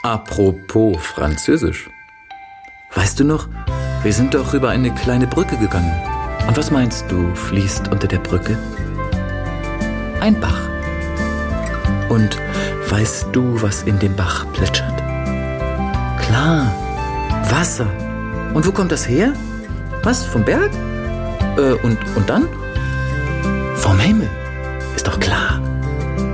Apropos Französisch. Weißt du noch, wir sind doch über eine kleine Brücke gegangen. Und was meinst du, fließt unter der Brücke? Ein Bach. Und weißt du, was in dem Bach plätschert? Klar, Wasser. Und wo kommt das her? Was, vom Berg? Und dann? Vom Himmel. Ist doch klar.